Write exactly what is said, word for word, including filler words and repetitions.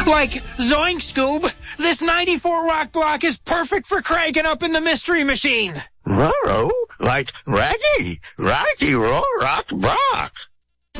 Like, zoink, Scoob, this ninety-four rock block is perfect for cranking up in the Mystery Machine. Roro? Like Raggy? Raggy Roll Rock Block.